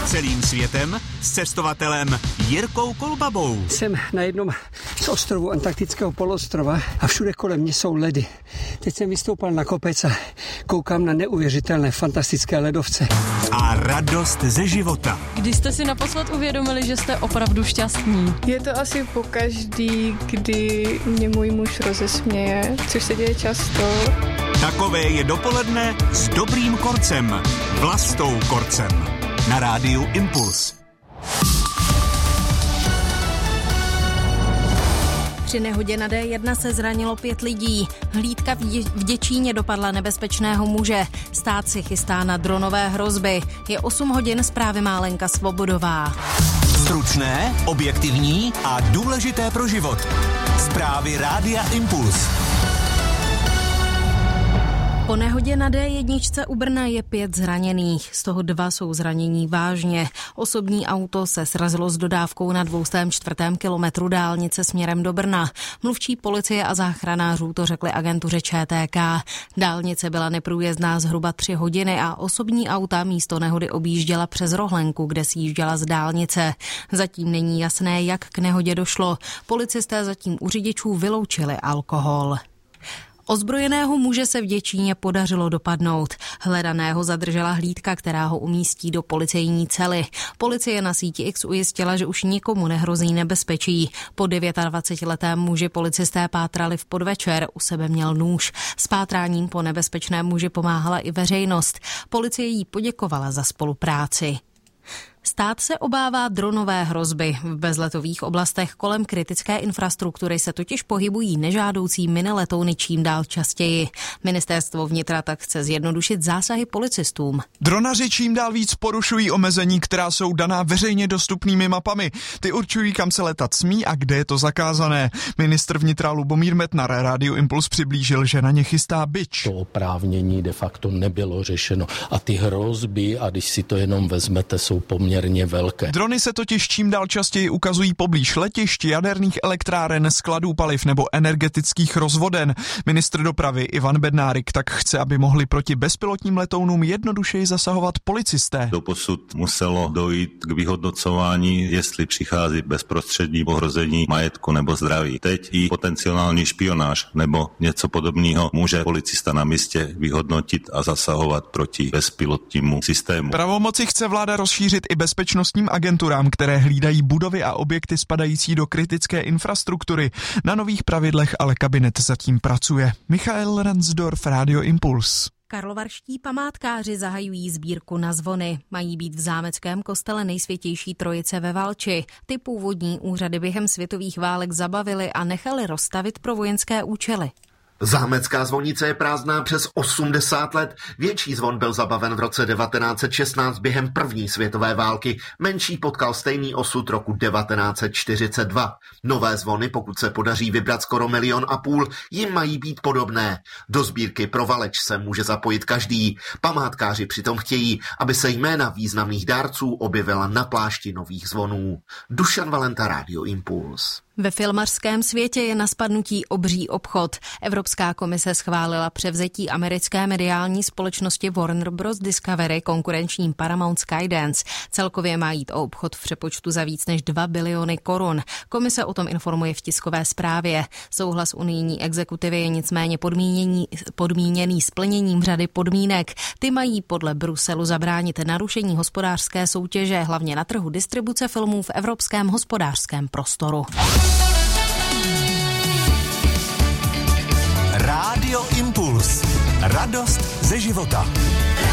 Celým světem s cestovatelem Jirkou Kolbabou. Jsem na jednom z ostrovů antarktického poloostrova a všude kolem mě jsou ledy. Teď jsem vystoupal na kopec a koukám na neuvěřitelné, fantastické ledovce. A radost ze života. Kdy jste si naposled uvědomili, že jste opravdu šťastní? Je to asi pokaždý, kdy mě můj muž rozesměje, což se děje často. Takové je dopoledne s dobrým Korcem. Vlastou Korcem. Na rádiu Impuls. Při nehodě na D1 se zranilo 5 lidí. Hlídka v Děčíně dopadla nebezpečného muže. Stát si chystá na dronové hrozby. Je 8 hodin, zprávy má Lenka Svobodová. Stručné, objektivní a důležité pro život. Zprávy rádia Impuls. Po nehodě na D1 u Brna je 5 zraněných, z toho 2 jsou zranění vážně. Osobní auto se srazilo s dodávkou na 204. kilometru dálnice směrem do Brna. Mluvčí policie a záchranářů to řekli agentuře ČTK. Dálnice byla neprůjezdná zhruba 3 hodiny a osobní auta místo nehody objížděla přes Rohlenku, kde sjížděla z dálnice. Zatím není jasné, jak k nehodě došlo. Policisté zatím u řidičů vyloučili alkohol. Ozbrojeného muže se v Děčíně podařilo dopadnout. Hledaného zadržela hlídka, která ho umístí do policejní cely. Policie na síti X ujistila, že už nikomu nehrozí nebezpečí. Po 29letém muži policisté pátrali v podvečer, u sebe měl nůž. S pátráním po nebezpečném muži pomáhala i veřejnost. Policie jí poděkovala za spolupráci. Stát se obává dronové hrozby. V bezletových oblastech kolem kritické infrastruktury se totiž pohybují nežádoucí miniletouny čím dál častěji. Ministerstvo vnitra tak chce zjednodušit zásahy policistům. Dronaři čím dál víc porušují omezení, která jsou daná veřejně dostupnými mapami. Ty určují, kam se letat smí a kde je to zakázané. Ministr vnitra Lubomír Metnar Rádiu Impuls přiblížil, že na ně chystá bič. To oprávnění de facto nebylo řešeno a ty hrozby, a když si to jenom vezmete, jsou poměrně velké. Drony se totiž čím dál častěji ukazují poblíž letišť, jaderných elektráren, skladů paliv nebo energetických rozvoden. Ministr dopravy Ivan Bednárik tak chce, aby mohli proti bezpilotním letounům jednodušeji zasahovat policisté. Doposud muselo dojít k vyhodnocování, jestli přichází bezprostřední ohrození majetku nebo zdraví. Teď i potenciální špionáž nebo něco podobného může policista na místě vyhodnotit a zasahovat proti bezpilotnímu systému. Pravomoci chce vláda rozšířit i bezpečnostním agenturám, které hlídají budovy a objekty spadající do kritické infrastruktury. Na nových pravidlech ale kabinet zatím pracuje. Michael Ransdorf, Radio Impuls. Karlovarští památkáři zahajují sbírku na zvony. Mají být v zámeckém kostele Nejsvětější Trojice ve Valči. Ty původní úřady během světových válek zabavili a nechali rozstavit pro vojenské účely. Zámecká zvonice je prázdná přes 80 let. Větší zvon byl zabaven v roce 1916 během první světové války. Menší potkal stejný osud roku 1942. Nové zvony, pokud se podaří vybrat skoro 1,5 milionu, jim mají být podobné. Do sbírky pro Valeč se může zapojit každý. Památkáři přitom chtějí, aby se jména významných dárců objevila na plášti nových zvonů. Dušan Valenta, Radio Impuls. Ve filmařském světě je na spadnutí obří obchod. Evropská komise schválila převzetí americké mediální společnosti Warner Bros. Discovery konkurenčním Paramount Skydance. Celkově má jít o obchod v přepočtu za víc než 2 biliony korun. Komise o tom informuje v tiskové zprávě. Souhlas unijní exekutivy je nicméně podmíněný splněním řady podmínek. Ty mají podle Bruselu zabránit narušení hospodářské soutěže, hlavně na trhu distribuce filmů v evropském hospodářském prostoru. Rádio Impuls. Radost ze života.